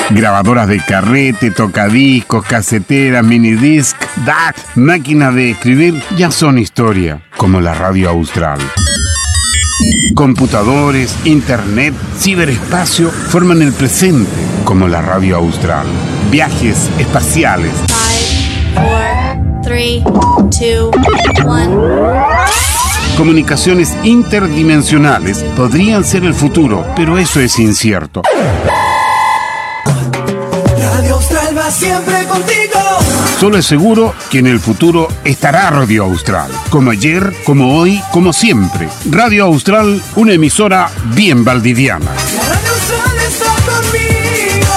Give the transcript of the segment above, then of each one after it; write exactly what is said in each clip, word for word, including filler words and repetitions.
Grabadoras de carrete, tocadiscos, caseteras, minidisc, D A C, máquinas de escribir ya son historia, como la radio Austral. Computadores, internet, ciberespacio forman el presente, como la radio Austral. Viajes espaciales. five, four, three, two, one. Comunicaciones interdimensionales podrían ser el futuro, pero eso es incierto. Radio Austral va siempre contigo. Solo es seguro que en el futuro estará Radio Austral. Como ayer, como hoy, como siempre. Radio Austral, una emisora bien valdiviana. La Radio Austral está conmigo.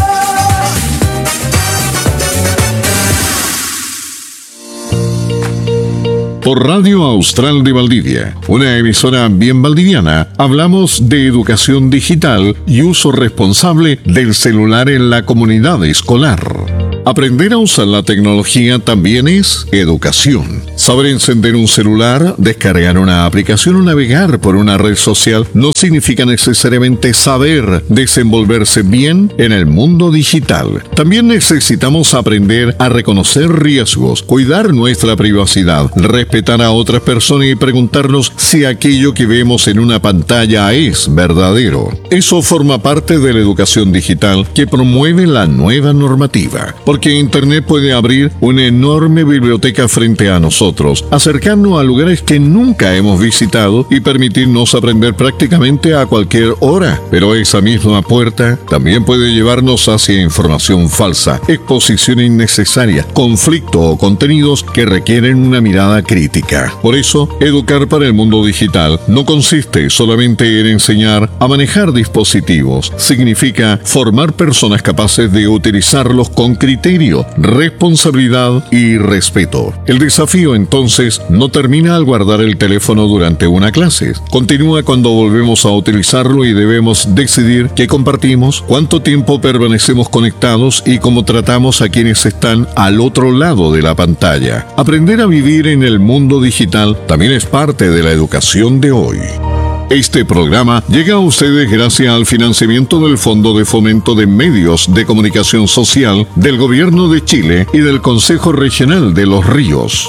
Por Radio Austral de Valdivia, una emisora bien valdiviana, hablamos de educación digital y uso responsable del celular en la comunidad escolar. Aprender a usar la tecnología también es educación. Saber encender un celular, descargar una aplicación o navegar por una red social no significa necesariamente saber desenvolverse bien en el mundo digital. También necesitamos aprender a reconocer riesgos, cuidar nuestra privacidad, respetar a otras personas y preguntarnos si aquello que vemos en una pantalla es verdadero. Eso forma parte de la educación digital que promueve la nueva normativa. Porque Internet puede abrir una enorme biblioteca frente a nosotros, acercarnos a lugares que nunca hemos visitado y permitirnos aprender prácticamente a cualquier hora. Pero esa misma puerta también puede llevarnos hacia información falsa, exposición innecesaria, conflicto o contenidos que requieren una mirada crítica. Por eso, educar para el mundo digital no consiste solamente en enseñar a manejar dispositivos. Significa formar personas capaces de utilizarlos con criterio, responsabilidad y respeto. El desafío entonces no termina al guardar el teléfono durante una clase. Continúa cuando volvemos a utilizarlo y debemos decidir qué compartimos, cuánto tiempo permanecemos conectados y cómo tratamos a quienes están al otro lado de la pantalla. Aprender a vivir en el mundo digital también es parte de la educación de hoy. Este programa llega a ustedes gracias al financiamiento del Fondo de Fomento de Medios de Comunicación Social del Gobierno de Chile y del Consejo Regional de Los Ríos.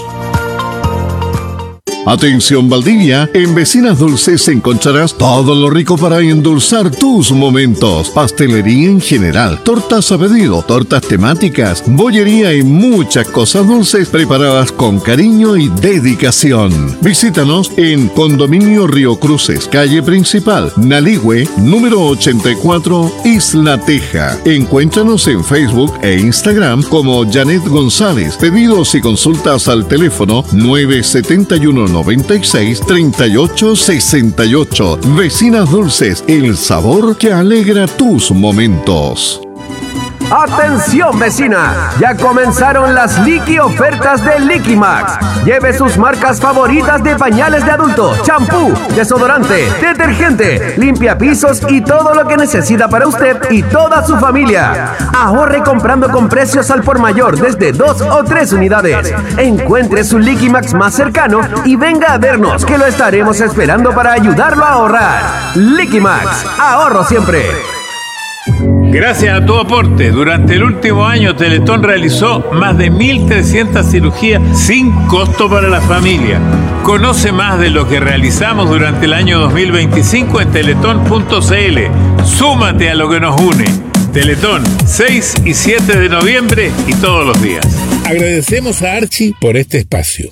Atención Valdivia, en Vecinas Dulces encontrarás todo lo rico para endulzar tus momentos. Pastelería en general, tortas a pedido, tortas temáticas, bollería y muchas cosas dulces preparadas con cariño y dedicación. Visítanos en Condominio Río Cruces, calle principal, Naligüe, número ochenta y cuatro, Isla Teja. Encuéntranos en Facebook e Instagram como Janet González. Pedidos y consultas al teléfono nueve siete uno noventa y seis, treinta y ocho sesenta y ocho. Vecinas Dulces, el sabor que alegra tus momentos. ¡Atención vecina! Ya comenzaron las Liqui ofertas de Liquimax. Lleve sus marcas favoritas de pañales de adulto, champú, desodorante, detergente, limpiapisos y todo lo que necesita para usted y toda su familia. Ahorre comprando con precios al por mayor desde dos o tres unidades. Encuentre su Liquimax más cercano y venga a vernos, que lo estaremos esperando para ayudarlo a ahorrar. Liquimax, ahorro siempre. Gracias a tu aporte, durante el último año Teletón realizó más de mil trescientas cirugías sin costo para la familia. Conoce más de lo que realizamos durante el año dos mil veinticinco en teletón punto c l. Súmate a lo que nos une. Teletón, seis y siete de noviembre y todos los días. Agradecemos a Archie por este espacio.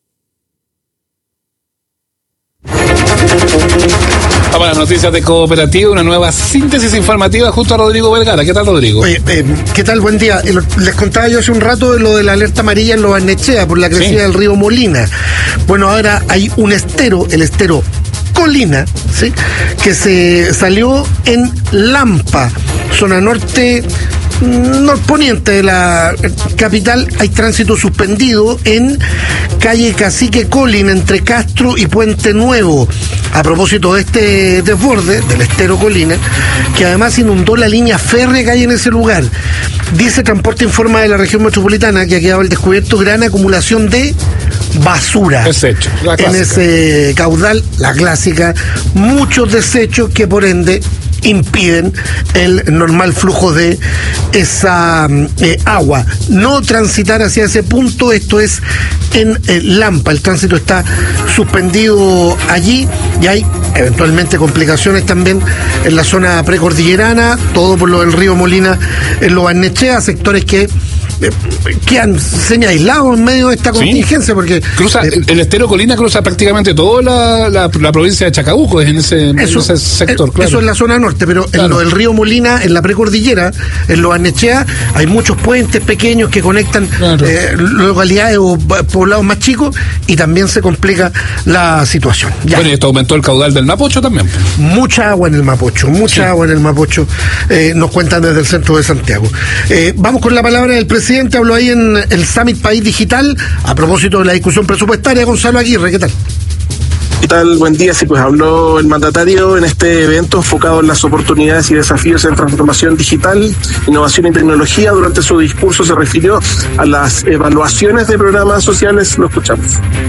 Vamos a las noticias de Cooperativa, una nueva síntesis informativa junto a Rodrigo Vergara. ¿Qué tal, Rodrigo? Oye, eh, ¿qué tal? Buen día. Eh, les contaba yo hace un rato de lo de la alerta amarilla en Lo Barnechea por la crecida sí. del río Molina. Bueno, ahora hay un estero, el estero Colina, ¿sí?, que se salió en Lampa, zona norte norponiente de la capital. Hay tránsito suspendido en calle Cacique Colina entre Castro y Puente Nuevo, a propósito de este desborde del estero Colina, que además inundó la línea férrea que hay en ese lugar. Dice Transporte Informa de la región metropolitana que ha quedado al descubierto gran acumulación de basura Desecho, la en ese caudal, la clásica, muchos desechos que por ende impiden el normal flujo de esa eh, agua. No transitar hacia ese punto, esto es en eh, Lampa, el tránsito está suspendido allí y hay eventualmente complicaciones también en la zona precordillerana, todo por lo del río Molina en Lo Barnechea, sectores que eh, quedan semi aislados en medio de esta contingencia, sí, porque cruza eh, el estero Colina cruza prácticamente toda la, la, la provincia de Chacabuco, es en ese, eso, en ese sector, eh, claro. Eso es la zona norte, pero claro, en lo del río Molina, en la precordillera, en Lo Barnechea, hay muchos puentes pequeños que conectan claro. eh, localidades o poblados más chicos y también se complica la situación. Ya. Bueno, y esto aumentó el caudal del Mapocho también. Mucha agua en el Mapocho, mucha sí. agua en el Mapocho, eh, nos cuentan desde el centro de Santiago. Eh, vamos con la palabra del presidente, habló ahí en el Summit País Digital, a propósito de la discusión presupuestaria. Gonzalo Aguirre, ¿qué tal? ¿Qué tal? Buen día. Sí, pues habló el mandatario en este evento enfocado en las oportunidades y desafíos en transformación digital, innovación y tecnología. Durante su discurso se refirió a las evaluaciones de programas sociales. Lo escuchamos.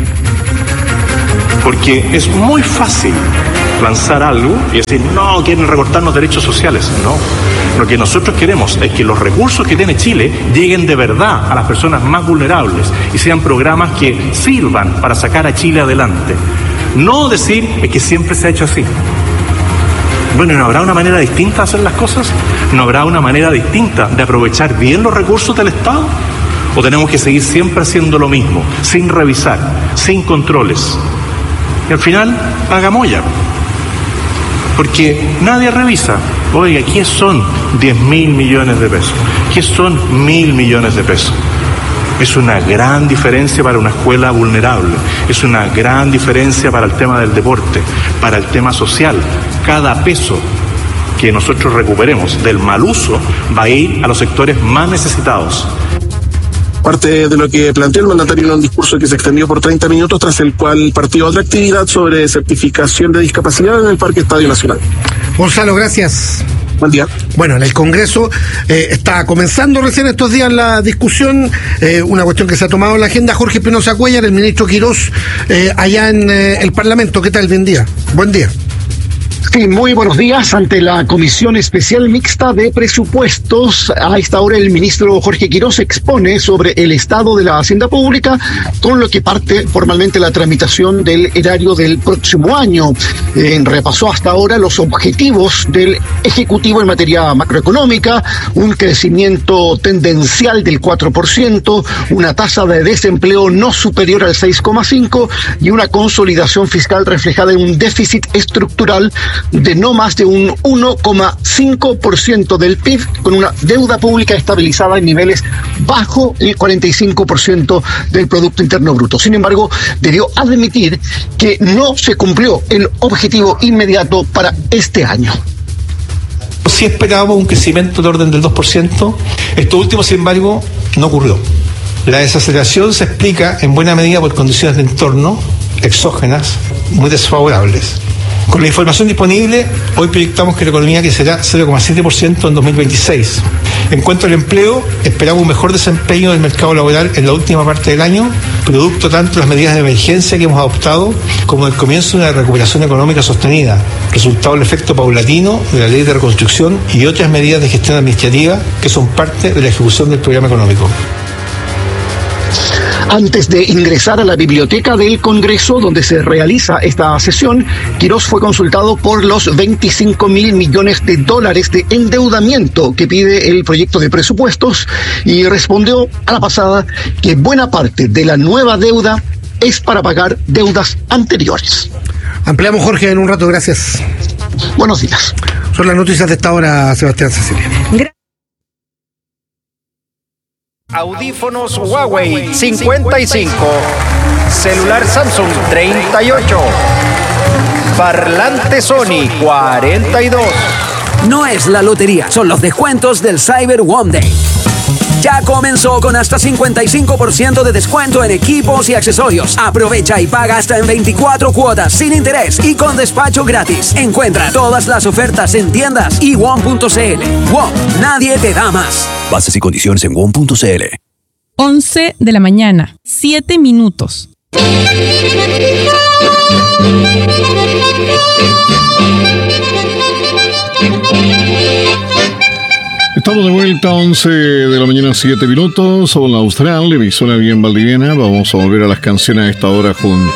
Porque es muy fácil lanzar algo y decir, no, quieren recortarnos derechos sociales. No. Lo que nosotros queremos es que los recursos que tiene Chile lleguen de verdad a las personas más vulnerables y sean programas que sirvan para sacar a Chile adelante. No decir es que siempre se ha hecho así. Bueno, ¿no habrá una manera distinta de hacer las cosas? ¿No habrá una manera distinta de aprovechar bien los recursos del Estado? ¿O tenemos que seguir siempre haciendo lo mismo, sin revisar, sin controles? Y al final, haga molla. Porque nadie revisa. Oiga, ¿qué son diez mil millones de pesos? ¿Qué son mil millones de pesos? Es una gran diferencia para una escuela vulnerable, es una gran diferencia para el tema del deporte, para el tema social. Cada peso que nosotros recuperemos del mal uso va a ir a los sectores más necesitados. Parte de lo que planteó el mandatario en un discurso que se extendió por treinta minutos, tras el cual partió otra actividad sobre certificación de discapacidad en el Parque Estadio Nacional. Gonzalo, gracias. Buen día. Bueno, en el Congreso eh, está comenzando recién estos días la discusión, eh, una cuestión que se ha tomado en la agenda. Jorge Espinosa Cuéllar, el ministro Quirós, eh, allá en eh, el Parlamento. ¿Qué tal? Buen día. Buen día. Sí, muy buenos días. Ante la Comisión Especial Mixta de Presupuestos, a esta hora el ministro Jorge Quirós expone sobre el estado de la hacienda pública, con lo que parte formalmente la tramitación del erario del próximo año. Eh, repasó hasta ahora los objetivos del Ejecutivo en materia macroeconómica, un crecimiento tendencial del cuatro por ciento, una tasa de desempleo no superior al seis coma cinco por ciento y una consolidación fiscal reflejada en un déficit estructural de no más de un uno coma cinco por ciento del P I B, con una deuda pública estabilizada en niveles bajo el cuarenta y cinco por ciento del Producto Interno Bruto. Sin embargo, debió admitir que no se cumplió el objetivo inmediato para este año. Sí esperábamos un crecimiento de orden del dos por ciento, esto último, sin embargo, no ocurrió. La desaceleración se explica en buena medida por condiciones de entorno exógenas muy desfavorables. Con la información disponible, hoy proyectamos que la economía crecerá cero coma siete por ciento en dos mil veintiséis. En cuanto al empleo, esperamos un mejor desempeño del mercado laboral en la última parte del año, producto tanto de las medidas de emergencia que hemos adoptado como del comienzo de una recuperación económica sostenida, resultado del efecto paulatino de la ley de reconstrucción y otras medidas de gestión administrativa que son parte de la ejecución del programa económico. Antes de ingresar a la biblioteca del Congreso, donde se realiza esta sesión, Quirós fue consultado por los veinticinco mil millones de dólares de endeudamiento que pide el proyecto de presupuestos y respondió a la pasada que buena parte de la nueva deuda es para pagar deudas anteriores. Ampliamos, Jorge, en un rato. Gracias. Buenos días. Son las noticias de esta hora, Sebastián Cecilia. Audífonos Huawei cincuenta y cinco, celular Samsung treinta y ocho, parlante Sony cuarenta y dos. No es la lotería, son los descuentos del Cyber One Day. Ya comenzó con hasta cincuenta y cinco por ciento de descuento en equipos y accesorios. Aprovecha y paga hasta en veinticuatro cuotas sin interés y con despacho gratis. Encuentra todas las ofertas en tiendas y one punto c l. WOM, nadie te da más. Bases y condiciones en one punto c l. once de la mañana, siete minutos. Estamos de vuelta, once de la mañana, siete minutos. Somos la Austral, emisora bien valdiviana. Vamos a volver a las canciones a esta hora junto